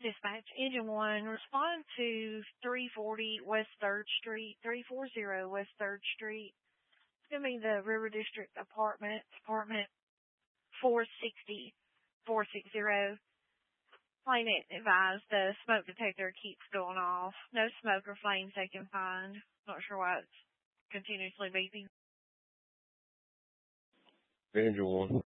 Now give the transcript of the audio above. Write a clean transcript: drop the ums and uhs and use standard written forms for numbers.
Dispatch, Engine 1, respond to 340 West 3rd Street, 340 West 3rd Street. It's going to be the River District Apartment 460. Plaintiff advised the smoke detector keeps going off. No smoke or flames they can find. Not sure why it's continuously beeping. Engine 1.